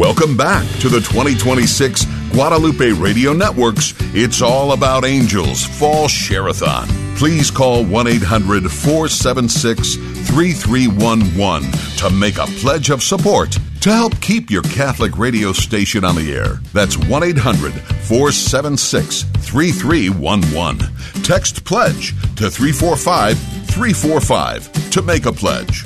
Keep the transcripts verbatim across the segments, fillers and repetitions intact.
Welcome back to the twenty twenty-six Guadalupe Radio Network's It's All About Angels Fall Share-a-thon. Please call one eight hundred four seven six three three one one to make a pledge of support to help keep your Catholic radio station on the air. That's one eight hundred four seven six three three one one. Text PLEDGE to three four five three four five to make a pledge.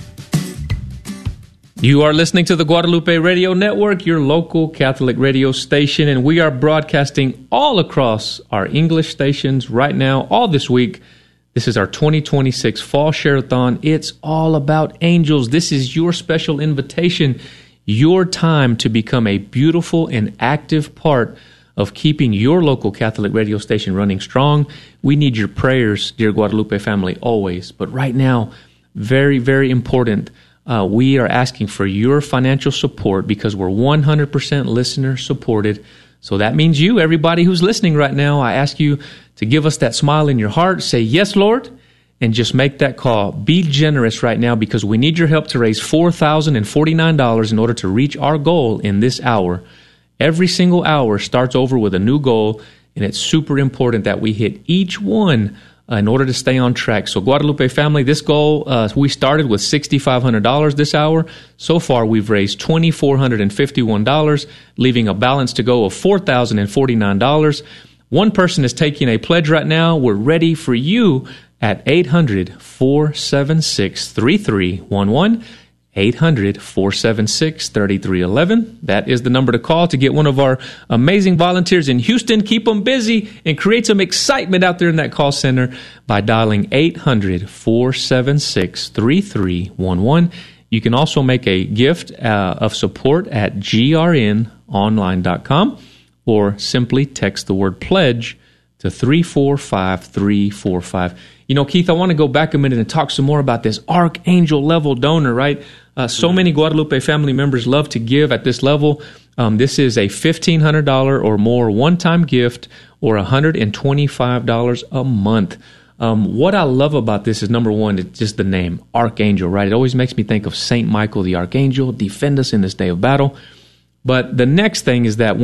You are listening to the Guadalupe Radio Network, your local Catholic radio station, and we are broadcasting all across our English stations right now, all this week. This is our twenty twenty-six Fall Share-a-thon. It's all about angels. This is your special invitation, your time to become a beautiful and active part of keeping your local Catholic radio station running strong. We need your prayers, dear Guadalupe family, always. But right now, very, very important, uh, we are asking for your financial support because we're one hundred percent listener supported. So that means you, everybody who's listening right now, I ask you to give us that smile in your heart, say, yes, Lord, and just make that call. Be generous right now because we need your help to raise four thousand forty-nine dollars in order to reach our goal in this hour. Every single hour starts over with a new goal, and it's super important that we hit each one uh, in order to stay on track. So Guadalupe family, this goal, uh, we started with six thousand five hundred dollars this hour. So far, we've raised two thousand four hundred fifty-one dollars, leaving a balance to go of four thousand forty-nine dollars. One person is taking a pledge right now. We're ready for you at eight hundred four seven six three three one one. eight hundred four seven six three three one one. That is the number to call to get one of our amazing volunteers in Houston. Keep them busy and create some excitement out there in that call center by dialing eight hundred four seven six three three one one. You can also make a gift uh, of support at G R N online dot com or simply text the word pledge to three four five three four five. You know, Keith, I want to go back a minute and talk some more about this archangel level donor, right? Uh, so many Guadalupe family members love to give at this level. Um, this is a fifteen hundred dollars or more one-time gift or one hundred twenty-five dollars a month. Um, what I love about this is, number one, it's just the name, Archangel, right? It always makes me think of Saint Michael the Archangel, defend us in this day of battle. But the next thing is that